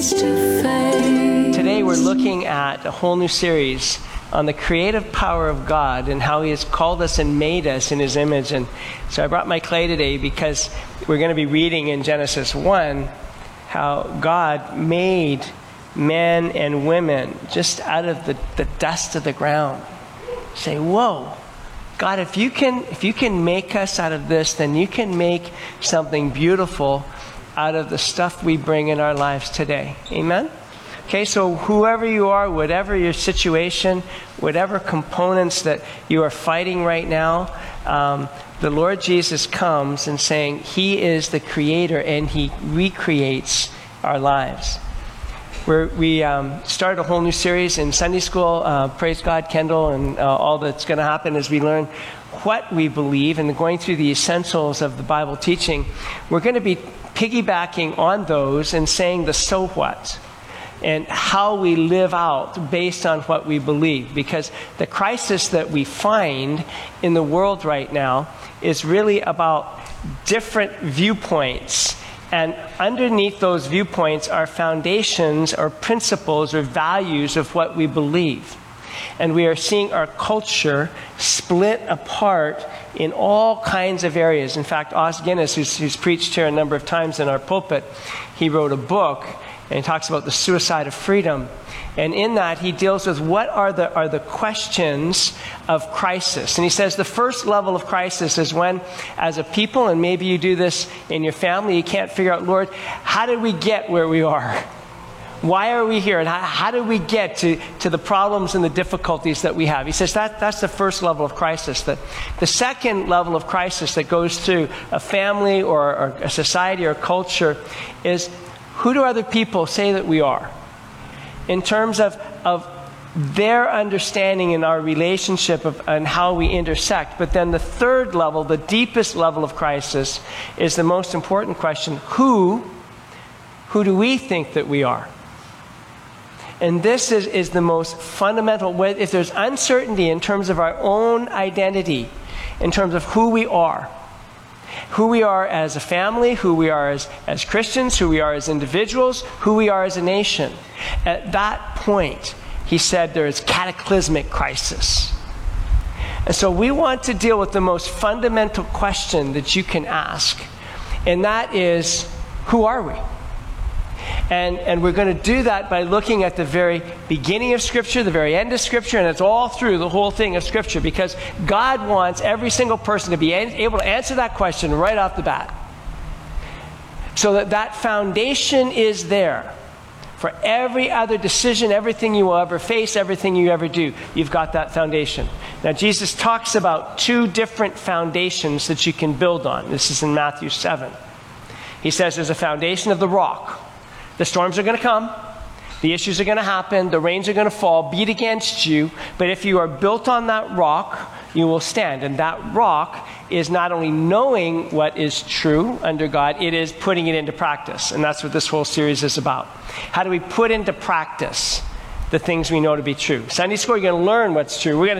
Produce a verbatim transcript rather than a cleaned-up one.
Today we're looking at a whole new series on the creative power of God and how He has called us and made us in His image. And so I brought my clay today because we're going to be reading in Genesis one how God made men and women just out of the, the dust of the ground. Say, whoa, God, if you can if you can make us out of this, then you can make something beautiful out of the stuff we bring in our lives today. Amen? Okay, so whoever you are, whatever your situation, whatever components that you are fighting right now, um, the Lord Jesus comes and saying He is the creator and He recreates our lives. We're, we um, started a whole new series in Sunday school. Uh, praise God, Kendall, and uh, all that's going to happen as we learn what we believe and going through the essentials of the Bible teaching. We're going to be piggybacking on those and saying the so what and how we live out based on what we believe. Because the crisis that we find in the world right now is really about different viewpoints. And underneath those viewpoints are foundations or principles or values of what we believe. And we are seeing our culture split apart in all kinds of areas. In fact, Os Guinness, who's, who's preached here a number of times in our pulpit, he wrote a book and he talks about the suicide of freedom. And in that, he deals with what are the are the questions of crisis. And he says the first level of crisis is when, as a people, and maybe you do this in your family, you can't figure out, Lord, how did we get where we are? Why are we here? And how, how did we get to, to the problems and the difficulties that we have? He says that that's the first level of crisis. The, the second level of crisis that goes through a family or, or a society or a culture is, who do other people say that we are? In terms of, of their understanding in our relationship of, and how we intersect. But then the third level, the deepest level of crisis, is the most important question. Who, who do we think that we are? And this is, is the most fundamental. If there's uncertainty in terms of our own identity, in terms of who we are, who we are as a family, who we are as, as Christians, who we are as individuals, who we are as a nation. At that point, he said there is cataclysmic crisis. And so we want to deal with the most fundamental question that you can ask. And that is, who are we? And, and we're going to do that by looking at the very beginning of Scripture, the very end of Scripture, and it's all through the whole thing of Scripture, because God wants every single person to be able to answer that question right off the bat. So that that foundation is there for every other decision, everything you will ever face, everything you ever do. You've got that foundation. Now, Jesus talks about two different foundations that you can build on. This is in Matthew seven. He says there's a foundation of the rock. The storms are going to come. The issues are going to happen. The rains are going to fall, beat against you. But if you are built on that rock, you will stand. And that rock is not only knowing what is true under God, it is putting it into practice. And that's what this whole series is about. How do we put into practice the things we know to be true? Sunday school, you're going to learn what's true. We're going to